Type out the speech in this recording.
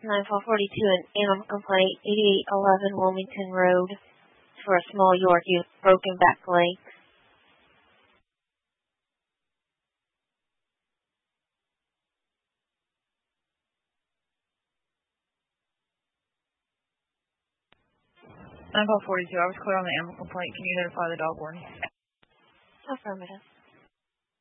9-442, an animal complaint, 8811 Wilmington Road, for a small Yorkie with broken back legs. I was clear on the animal complaint. Can you notify the dog warden? Affirmative.